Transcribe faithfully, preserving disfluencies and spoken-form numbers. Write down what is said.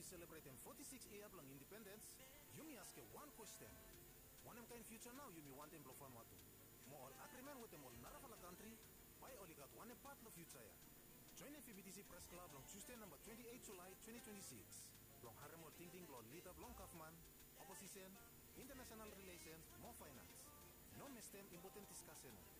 celebrating forty-six years long independence, you me ask you one question. One em kind future now you me want em blow Vanuatu. Mo all agreement with them all Naravala country, why only got one part of future ya. Join the F B T C Press Club on Tuesday number twenty-eighth July twenty twenty-six. Long Haremo Ting Ting Long Leader Long Kaufman, Opposition, International Relations, more finance. No miss them important discussion.